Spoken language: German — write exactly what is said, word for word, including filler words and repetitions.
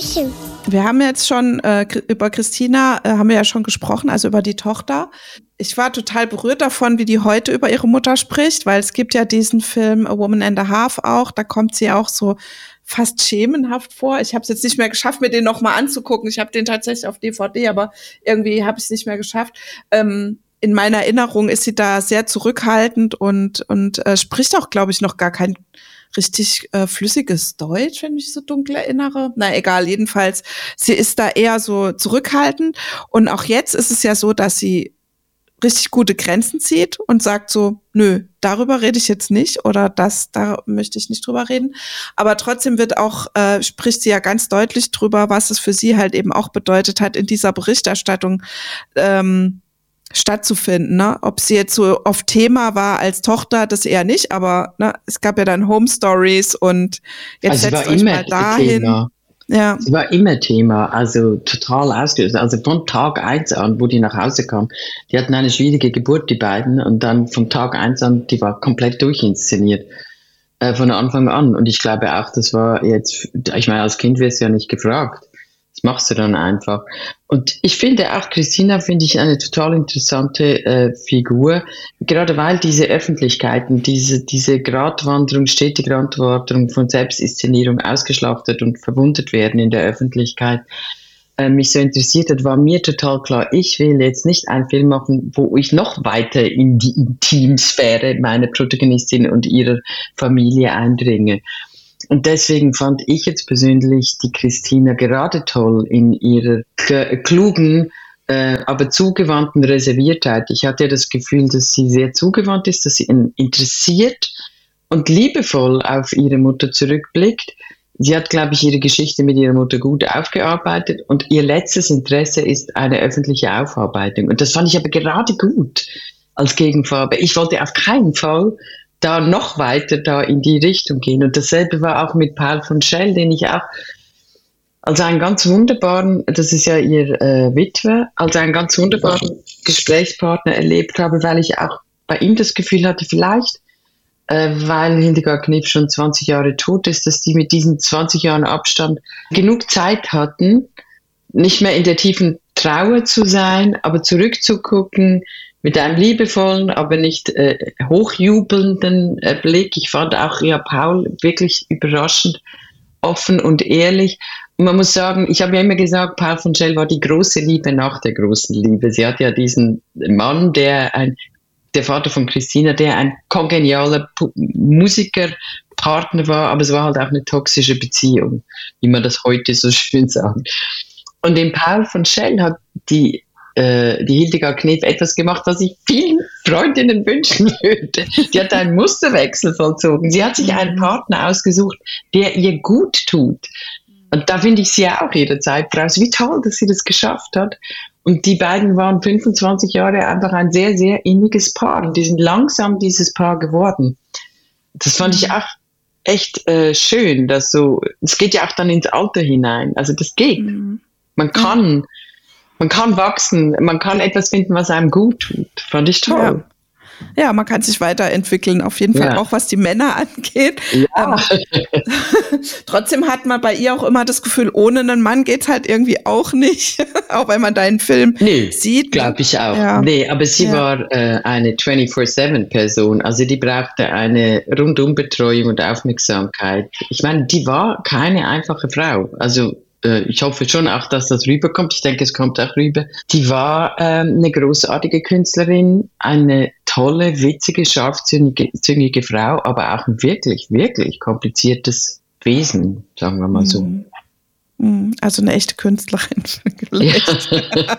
Märchen. Wir haben jetzt schon äh, über Christina, äh, haben wir ja schon gesprochen, also über die Tochter. Ich war total berührt davon, wie die heute über ihre Mutter spricht, weil es gibt ja diesen Film A Woman and a Half auch, da kommt sie auch so fast schemenhaft vor. Ich habe es jetzt nicht mehr geschafft, mir den nochmal anzugucken. Ich habe den tatsächlich auf D V D, aber irgendwie habe ich es nicht mehr geschafft. Ähm, in meiner Erinnerung ist sie da sehr zurückhaltend und und äh, spricht auch, glaube ich, noch gar kein richtig äh, flüssiges Deutsch, wenn ich mich so dunkel erinnere. Na egal, jedenfalls, sie ist da eher so zurückhaltend. Und auch jetzt ist es ja so, dass sie richtig gute Grenzen zieht und sagt so, nö, darüber rede ich jetzt nicht oder das, da möchte ich nicht drüber reden. Aber trotzdem wird auch, äh, spricht sie ja ganz deutlich drüber, was es für sie halt eben auch bedeutet hat, in dieser Berichterstattung ähm, stattzufinden, ne? Ob sie jetzt so oft Thema war als Tochter, das eher nicht, aber ne, es gab ja dann Home Stories und jetzt also setzt euch mal dahin. Thema. Ja. Sie war immer Thema, also total ausgelöst. Also von Tag eins an, wo die nach Hause kam, die hatten eine schwierige Geburt, die beiden, und dann von Tag eins an, die war komplett durchinszeniert, äh, von Anfang an. Und ich glaube auch, das war jetzt, ich meine, als Kind wirst du ja nicht gefragt. Das machst du dann einfach. Und ich finde auch, Christina finde ich eine total interessante äh, Figur, gerade weil diese Öffentlichkeiten, diese, diese Gratwanderung, stetige Gratwanderung von Selbstinszenierung ausgeschlachtet und verwundet werden in der Öffentlichkeit, äh, mich so interessiert hat, war mir total klar, ich will jetzt nicht einen Film machen, wo ich noch weiter in die Intimsphäre meiner Protagonistin und ihrer Familie eindringe. Und deswegen fand ich jetzt persönlich die Christina gerade toll in ihrer ge- klugen, äh, aber zugewandten Reserviertheit. Ich hatte ja das Gefühl, dass sie sehr zugewandt ist, dass sie interessiert und liebevoll auf ihre Mutter zurückblickt. Sie hat, glaube ich, ihre Geschichte mit ihrer Mutter gut aufgearbeitet und ihr letztes Interesse ist eine öffentliche Aufarbeitung. Und das fand ich aber gerade gut als Gegenfarbe. Ich wollte auf keinen Fall da noch weiter da in die Richtung gehen. Und dasselbe war auch mit Paul von Schell, den ich auch als einen ganz wunderbaren, das ist ja ihr äh, Witwe, als einen ganz wunderbaren Gesprächspartner erlebt habe, weil ich auch bei ihm das Gefühl hatte, vielleicht, äh, weil Hildegard Knef schon zwanzig Jahre tot ist, dass die mit diesen zwanzig Jahren Abstand genug Zeit hatten, nicht mehr in der tiefen Trauer zu sein, aber zurückzugucken, mit einem liebevollen, aber nicht äh, hochjubelnden äh, Blick. Ich fand auch ja Paul wirklich überraschend offen und ehrlich. Und man muss sagen, ich habe ja immer gesagt, Paul von Schell war die große Liebe nach der großen Liebe. Sie hat ja diesen Mann, der ein, der Vater von Christina, der ein kongenialer P- Musikerpartner war, aber es war halt auch eine toxische Beziehung, wie man das heute so schön sagt. Und in Paul von Schell hat die die Hildegard Knef etwas gemacht, was ich vielen Freundinnen wünschen würde. Die hat einen Musterwechsel vollzogen. Sie hat sich einen Partner ausgesucht, der ihr gut tut. Und da finde ich sie ja auch jederzeit raus. Wie toll, dass sie das geschafft hat. Und die beiden waren fünfundzwanzig Jahre einfach ein sehr, sehr inniges Paar. Und die sind langsam dieses Paar geworden. Das fand ich auch echt äh, schön, dass so, es geht ja auch dann ins Alter hinein. Also das geht. Man kann Man kann wachsen, man kann etwas finden, was einem gut tut. Fand ich toll. Ja, ja, man kann sich weiterentwickeln, auf jeden Fall, ja. auch was die Männer angeht. Ja. Ähm, trotzdem hat man bei ihr auch immer das Gefühl, ohne einen Mann geht's halt irgendwie auch nicht. Auch wenn man deinen Film nee, sieht. Glaube ich auch. Ja. Nee, aber sie ja. war äh, eine vierundzwanzig sieben Person. Also die brauchte eine Rundumbetreuung und Aufmerksamkeit. Ich meine, die war keine einfache Frau. Also ich hoffe schon auch, dass das rüberkommt. Ich denke, es kommt auch rüber. Die war ähm, eine großartige Künstlerin, eine tolle, witzige, scharfzüngige Frau, aber auch ein wirklich, wirklich kompliziertes Wesen, sagen wir mal so. Also eine echte Künstlerin vielleicht. Ja.